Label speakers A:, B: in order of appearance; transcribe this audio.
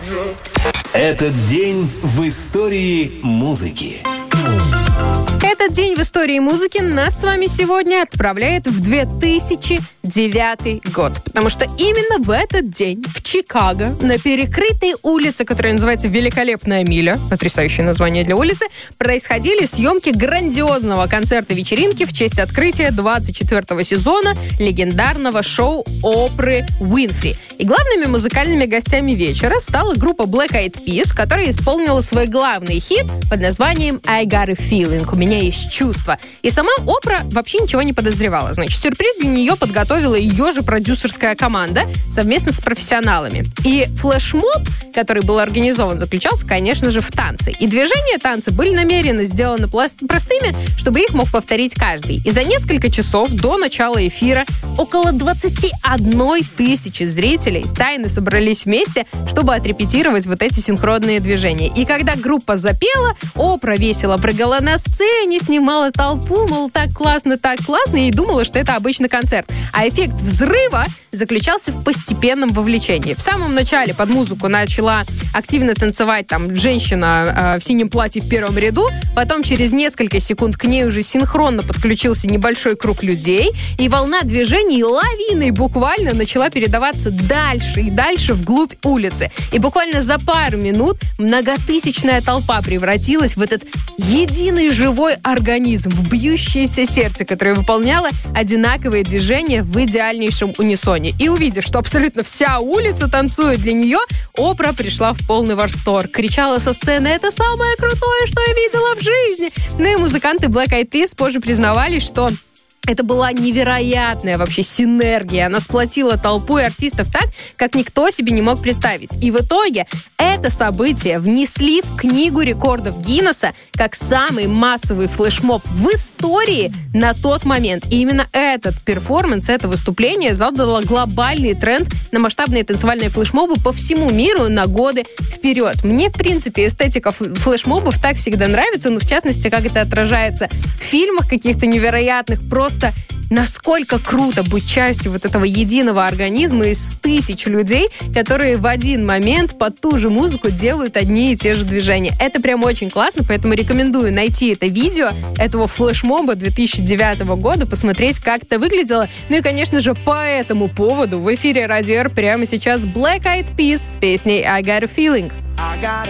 A: Этот день в истории музыки.
B: Этот день в истории музыки нас с вами сегодня отправляет в 2009 год. Потому что именно в этот день в Чикаго на перекрытой улице, которая называется Великолепная миля, потрясающее название для улицы, происходили съемки грандиозного концерта-вечеринки в честь открытия 24-го сезона легендарного шоу Опры Уинфри. И главными музыкальными гостями вечера стала группа Black Eyed Peas, которая исполнила свой главный хит под названием I Got a Feeling. У меня есть чувство. И сама Опра вообще ничего не подозревала. Значит, сюрприз для нее подготовила ее же продюсерская команда совместно с профессионалами. И флешмоб, который был организован, заключался, конечно же, в танце. И движения танца были намеренно сделаны простыми, чтобы их мог повторить каждый. И за несколько часов до начала эфира около 21 тысячи зрителей тайно собрались вместе, чтобы отрепетировать вот эти синхронные движения. И когда группа запела, Опра весело прыгала на сцене, снимала толпу, мол, так классно, и думала, что это обычный концерт. А эффект взрыва заключался в постепенном вовлечении. В самом начале под музыку начала активно танцевать там женщина в синем платье в первом ряду, потом через несколько секунд к ней уже синхронно подключился небольшой круг людей, и волна движений лавиной буквально начала передаваться дальше и дальше вглубь улицы. И буквально за пару минут многотысячная толпа превратилась в этот единый живой организм, в бьющееся сердце, которое выполняло одинаковые движения в идеальнейшем унисоне. И увидев, что абсолютно вся улица танцует для нее, Опра пришла в полный восторг. Кричала со сцены: «Это самое крутое, что я видела в жизни!» Ну и музыканты Black Eyed Peas позже признавались, что это была невероятная вообще синергия. Она сплотила толпу и артистов так, как никто себе не мог представить. И в итоге это событие внесли в Книгу рекордов Гиннесса как самый массовый флешмоб в истории на тот момент. И именно этот перформанс, это выступление задало глобальный тренд на масштабные танцевальные флешмобы по всему миру на годы вперед. Мне, в принципе, эстетика флешмобов так всегда нравится, но в частности, как это отражается в фильмах каких-то невероятных, просто насколько круто быть частью вот этого единого организма из тысяч людей, которые в один момент под ту же музыку делают одни и те же движения. Это прям очень классно, поэтому рекомендую найти это видео этого флешмоба 2009 года, посмотреть, как это выглядело. Ну и, конечно же, по этому поводу в эфире Радио Р прямо сейчас Black Eyed Peas с песней I Got a Feeling.